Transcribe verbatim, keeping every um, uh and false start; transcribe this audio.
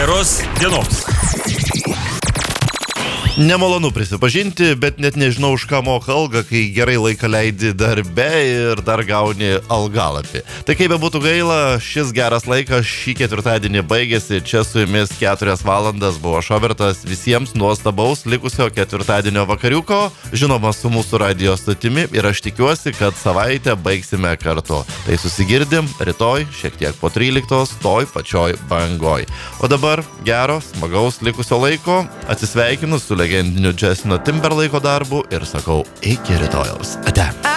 Geros dienos. Nemalonu prisipažinti, bet net nežinau, už ką moka algą, kai gerai laiką leidi darbe ir dar gauni algalapį. Tai kaip be būtų gaila, šis geras laikas šį ketvirtadienį baigėsi. Čia su jumis keturias valandas buvo Šobertas. Visiems nuostabaus likusio ketvirtadienio vakariuko, žinoma, su mūsų radio stotimi, ir aš tikiuosi, kad savaitę baigsime kartu. Tai susigirdim rytoj, šiek tiek po tryliktos, toj pačioj bangoj. O dabar gero, smagaus likusio laiko, atsisveikinu su legendiniu Justin Timberlake'o darbu ir sakau iki rytojaus. Ate.